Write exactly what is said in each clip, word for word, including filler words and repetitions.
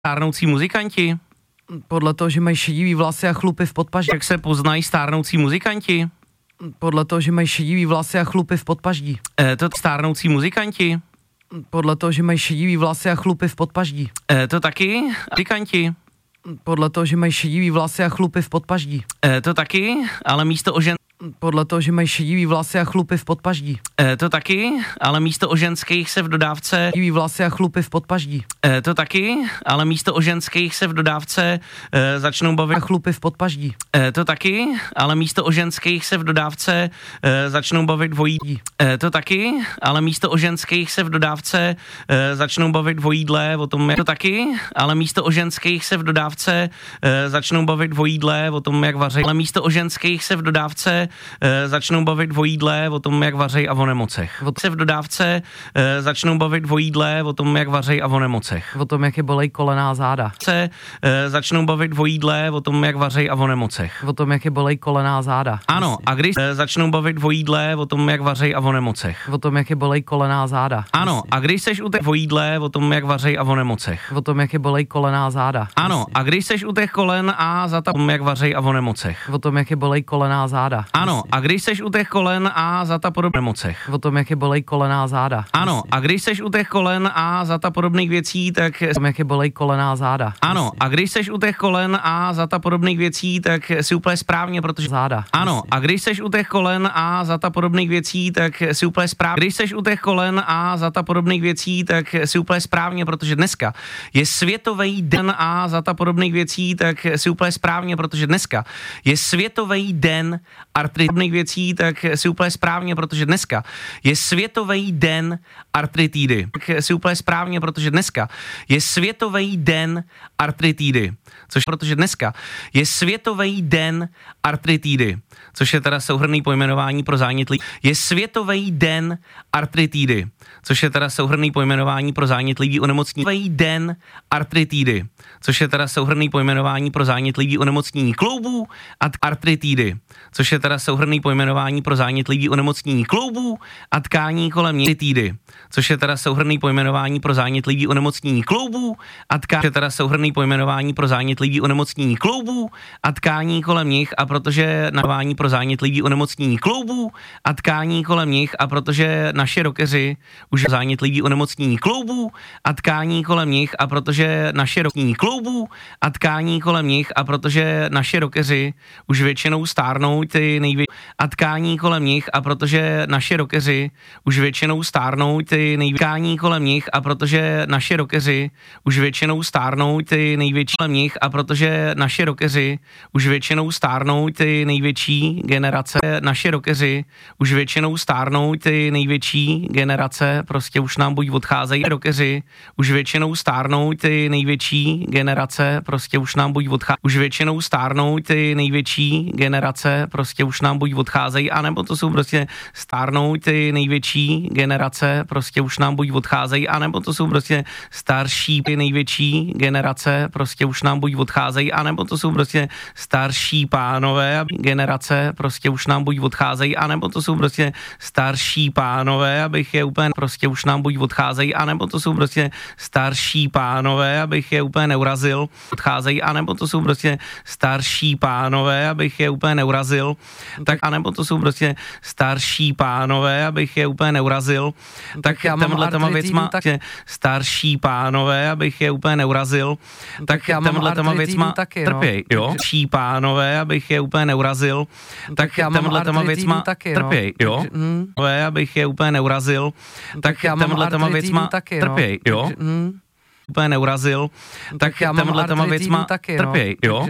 Stárnoucí muzikanti? Podle toho, že mají šedivý vlasy a chlupy v podpaždí. Jak se poznají stárnoucí muzikanti? Podle toho, že mají šedivý vlasy a chlupy v podpaždí. E, to stárnoucí muzikanti? Podle toho, že mají šedivý vlasy a chlupy v podpaždí. E, to taky? Muzikanti? Podle toho, že mají šedivý vlasy a chlupy v podpaždí. E, to taky, ale místo o žen... Podle toho, že mají šedivý vlasy a chlupy v podpaždí. E, to taky, ale místo o ženských se v dodávce... Šedivý vlasy a chlupy v podpaždí. E, to taky, ale místo o ženských se v dodávce e, začnou bavit... A chlupy v podpaždí. E, to taky, ale místo o ženských se v dodávce e, začnou bavit dvojí... E, to taky, ale místo o ženských se v dodávce e, začnou bavit o jídle, o tom, jak... To taky, ale místo o ženských se v dodávce e, začnou bavit o jídle, o tom, jak vaří... Ale místo o ženských se v dodávce e, začnou bavit o jídle, o tom, jak vaří a o nemocech. Se v dodávce e, začnou bavit o jídle, o tom, jak vaří a o nemocech. O tom, jak je bolej kolena a záda. Se e, začnou bavit o jídle, o tom, jak vaří a o nemocech. O tom, jak je bolej kolena a záda. Ano, a když e, začnou bavit o jídle, o tom, jak vaří a o nemocech. O tom, jak je bolej kolena a záda. Ano, a když seš u těch o jídle, o tom, jak vaří a o nemocech. O tom, jak je bolej kolena a záda. Ano, a když seš u těch kolen a za ta, jak vaří a o nemocech. O tom, jak je bolej kolena a záda. Ano, a když seš u těch kolen a za ta podobných nemocech. O tom, jak je bolej kolena a záda. Ano, a když seš u těch kolen a za ta podobných věcí, tak... O tom, jak je bolej kolena a záda. Ano, a když seš u těch kolen a za ta podobných věcí, tak si úplně správně, protože... Záda. Ano, a když seš u těch kolen a za ta podobných věcí, tak si úplně správně. Když seš u těch kolen a za ta podobných věcí, tak si úplně správně, protože dneska je světový den a za ta podobných věcí, tak si úplně správně, protože dneska je světový den artritidy věcí, tak si úplně správně, protože dneska je světový den artritidy. Tak si úplně správně, protože dneska je světový den artritidy. Což protože dneska je světový den artritidy, což je teda souhrnný pojmenování pro zánět lidí. Je světový den artritidy, což je teda souhrnný pojmenování pro zánět lidí onemocnění. Světový den artritidy, což je teda souhrnný pojmenování pro zánět lidí onemocnění kloubů a artritidy, což je teda souhrnný pojmenování pro zánět lidí onemocnění kloubů a tkání kolem nich. Artritidy, což je teda souhrnný pojmenování pro zánět lidí onemocnění kloubů a tkání. Je teda souhrnný pojmenování pro zánět lidí onemocnění kloubů a tkání kolem nich, a protože narování pro zánět lidí onemocnění kloubů a tkání kolem nich, a protože naše rokeři už zánět lidí onemocnění kloubů a tkání kolem nich, a protože naše rokeři kloubů a tkání kolem nich, a protože naše rokeři už většinou stárnou ty největší a tkání kolem nich, a protože naše rokeři už většinou stárnou ty největší tkání kolem nich, a protože naše rokeři už většinou stárnou ty největší kolem nich, a protože naše rokeři už většinou stárnou ty největší generace, naše rokeři už většinou stárnou ty největší generace, prostě už nám buď odcházejí rokeři, už většinou stárnou ty největší generace, prostě už nám buď odcházejí, už většinou stárnou ty největší generace, prostě už nám buď odcházejí, anebo to jsou prostě stárnou ty největší generace, prostě už nám buď odcházejí, anebo to jsou prostě starší ty největší generace, prostě už nám buď odcházejí, anebo to jsou prostě starší pánové generace, prostě už nám buď odcházejí, anebo to jsou prostě starší pánové, abych je úplně prostě už nám buď odcházejí, anebo to jsou prostě starší pánové, abych je úplně neurazil, odcházejí, anebo to jsou prostě starší pánové, abych je úplně neurazil, tak anebo to jsou prostě starší pánové, abych je úplně neurazil, tak těmhle těma věcma, tak starší pánové, abych je úplně neurazil, tak těmhle těma věcma trpěj, jo, starší pánové, abych je úplně neurazil, tak těmhle těma věcma trpěj, jo, abych je úplně neurazil, tak těmhle těma věcma trpěj, jo, úplně neurazil, tak těmhle těma věcma trpěj, jo,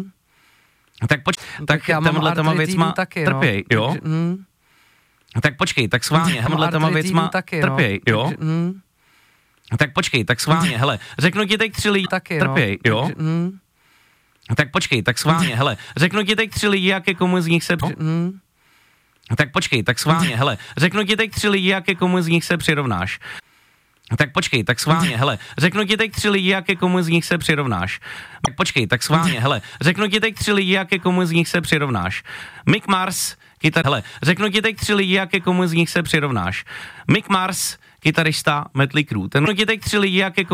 tak pojď, tak těmhle těma věcma trpěj, jo, tak počkej, tak schválně, těmhle těma věcma trpěj, jo, tak počkej, tak schválně, hele, řeknu ti teď tři lidi, trpěj, jo, tak počkej, tak schválně, hele, řeknu ti teď tři lidi, jak je komu z nich se... Tak počkej, tak schválně, hele, řeknu ti teď tři lidi, jak je komu z nich se přirovnáš. Tak počkej, tak schválně, hele, řeknu ti teď tři lidi, jak je komu z nich se přirovnáš. Tak počkej, tak schválně, hele, řeknu ti teď tři lidi, jak je komu z nich se přirovnáš. Mick Mars, kytar, hele, řeknu ti teď tři lidi, jak je komu z nich se přirovnáš. Mick Mars, kytarista Mötley Crüe. Ten ti teď tři lidi, jak je